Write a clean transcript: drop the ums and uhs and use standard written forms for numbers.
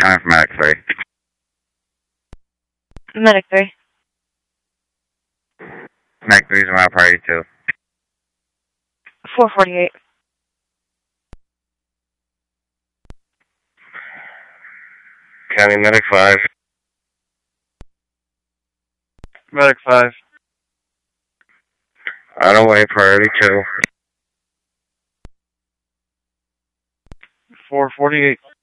9 for Medic 3. Medic 3. Medic 3 is around priority 2. 448. County Medic 5. Medic 5. On the way, priority 2. 448.